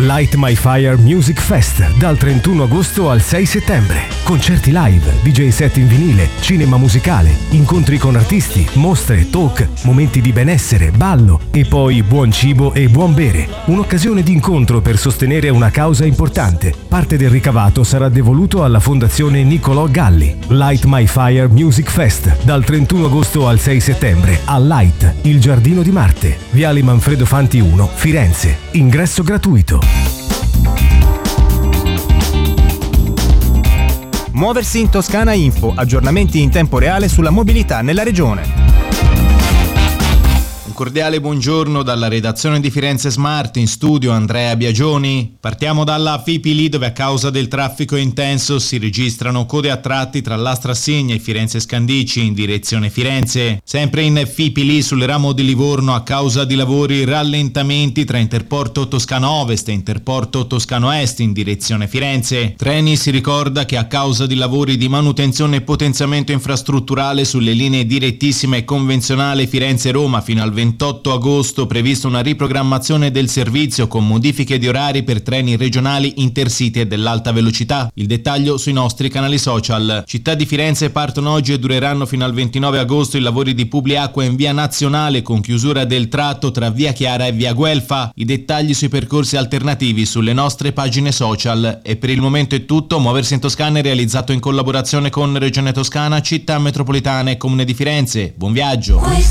Light My Fire Music Fest dal 31 agosto al 6 settembre. Concerti live, DJ set in vinile, cinema musicale, incontri con artisti, mostre, talk, momenti di benessere, ballo e poi buon cibo e buon bere. Un'occasione di incontro per sostenere una causa importante. Parte del ricavato sarà devoluto alla Fondazione Niccolò Galli. Light My Fire Music Fest dal 31 agosto al 6 settembre a Light, il Giardino di Marte, Viale Manfredo Fanti 1, Firenze. Ingresso gratuito. Muoversi in Toscana Info, aggiornamenti in tempo reale sulla mobilità nella regione. Un cordiale buongiorno dalla redazione di Firenze Smart, in studio Andrea Biagioni. Partiamo dalla Fipili, dove a causa del traffico intenso si registrano code a tratti tra l'Astrasegna e Firenze Scandicci in direzione Firenze. Sempre in Fipili, sul ramo di Livorno, a causa di lavori, rallentamenti tra Interporto Toscano Ovest e Interporto Toscano Est in direzione Firenze. Treni si ricorda che a causa di lavori di manutenzione e potenziamento infrastrutturale sulle linee direttissima e convenzionale Firenze-Roma fino al 28 agosto prevista una riprogrammazione del servizio con modifiche di orari per treni regionali intercity e dell'alta velocità. Il dettaglio sui nostri canali social. Città di Firenze partono oggi e dureranno fino al 29 agosto i lavori di Publiacqua in via Nazionale con chiusura del tratto tra via Chiara e via Guelfa. I dettagli sui percorsi alternativi sulle nostre pagine social. E per il momento è tutto. Muoversi in Toscana è realizzato in collaborazione con Regione Toscana, Città Metropolitana e Comune di Firenze. Buon viaggio!